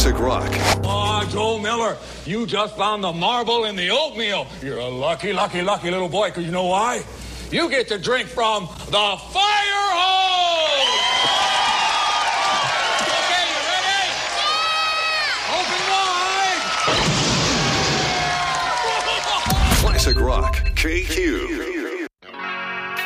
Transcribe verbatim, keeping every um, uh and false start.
Classic rock. Oh, Joe Miller, you just found the marble in the oatmeal. You're a lucky, lucky, lucky little boy, because you know why? You get to drink from the fire hose! Okay, you ready? Yeah! Open wide! Classic rock, K Q.